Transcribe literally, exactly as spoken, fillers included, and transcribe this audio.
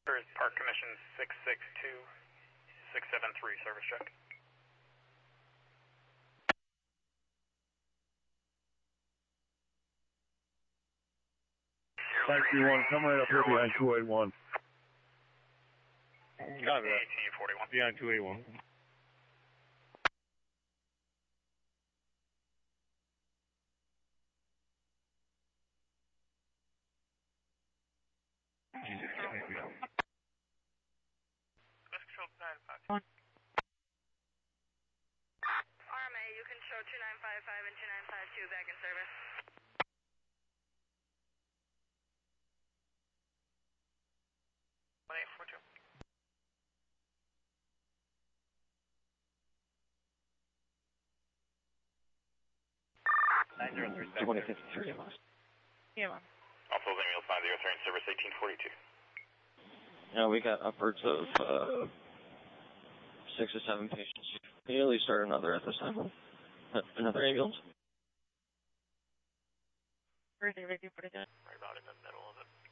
Park Commission six six two six seven three, service check. five three one, come right up here behind two eight one. Got it. eighteen forty-one. Behind two eight one. R M A, you can show two nine five five and two nine five two back in service. one eight four two. nine zero three seven. twenty fifty-three. Yeah, ma'am. Also, Samuel five zero three in service eighteen forty-two. Yeah, we got upwards of uh, six or seven patients. Can you at least start another at this time? Uh, another ambulance? Ready, ready, put it down. Right about in the middle of it.